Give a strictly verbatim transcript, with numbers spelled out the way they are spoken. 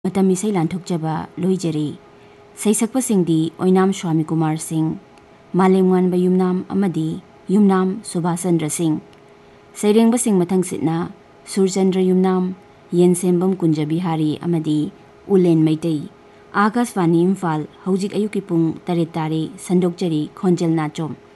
ꯃꯇꯝ ꯏꯁꯩ ꯂꯥꯟꯊꯣꯛꯆꯕ ꯂꯣꯏꯖꯔꯤ ꯁꯩꯁꯛꯄꯁꯤꯡꯗꯤ ꯑꯣꯏꯅꯥꯝ ꯁ꯭ꯋꯥꯃꯤ ꯀꯨꯃꯥꯔ ꯁꯤꯡ, ꯃꯥꯂꯦꯝꯉꯥꯟꯕ ꯌꯨꯝꯅꯥꯝ ꯑꯃꯗꯤ ꯌꯨꯝꯅꯥꯝ ꯁꯨꯚꯥꯁꯆꯟꯗ꯭ꯔ ꯁꯤꯡ, ꯁꯩꯔꯦꯡꯕꯁꯤꯡ ꯃꯊꯪꯁꯤꯠꯅ ꯁꯨꯔꯆꯟꯗ꯭ꯔ ꯌꯨꯝꯅꯥꯝ, ꯌꯦꯟꯁꯦꯝꯕꯝ ꯀꯨꯟꯖꯕꯤꯍꯥꯔꯤ ꯑꯃꯗꯤ ꯎꯂꯦꯟ ꯃꯩꯇꯩ꯫ ꯑꯥꯀꯥꯁꯕꯥꯅꯤ ꯏꯝꯐꯥꯜ ꯍꯧꯖꯤꯛ ꯑꯌꯨꯛꯀꯤ ꯄꯨꯡ ꯇꯔꯦꯠ ꯇꯥꯔꯦ ꯁꯟꯗꯣꯛꯆꯔꯤ ꯈꯣꯟꯖꯦꯜ ꯅꯥꯆꯣꯝ꯫